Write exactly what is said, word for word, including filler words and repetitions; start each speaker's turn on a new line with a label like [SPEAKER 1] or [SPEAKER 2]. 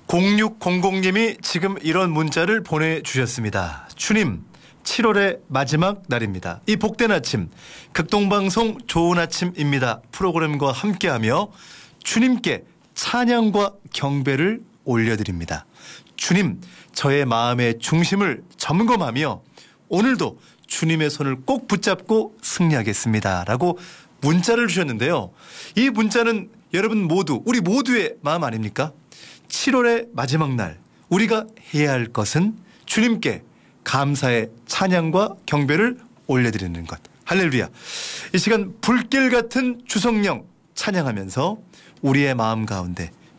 [SPEAKER 1] 공육공공님이 지금 이런 문자를 보내주셨습니다. 주님, 칠월의 마지막 날입니다. 이 복된 아침, 극동방송 좋은 아침입니다. 프로그램과 함께하며 주님께 찬양과 경배를 올려드립니다. 주님, 저의 마음의 중심을 점검하며 오늘도 주님의 손을 꼭 붙잡고 승리하겠습니다. 라고 문자를 주셨는데요. 이 문자는 여러분 모두, 우리 모두의 마음 아닙니까? 칠월의 마지막 날, 우리가 해야 할 것은 주님께 감사의 찬양과 경배를 올려드리는 것. 할렐루야. 이 시간 불길 같은 주성령 찬양하면서 우리의 마음 가운데